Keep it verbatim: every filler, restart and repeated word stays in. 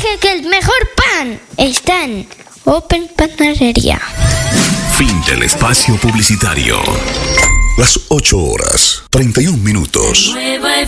Recuerde que el mejor pan está en Open Panadería. Fin del espacio publicitario. Las ocho horas, treinta y un minutos. Nueva